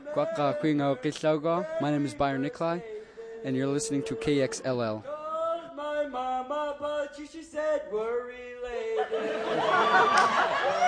My name is Byron Nikolai, and you're listening to KXLL. Called my mama, but she said we're related.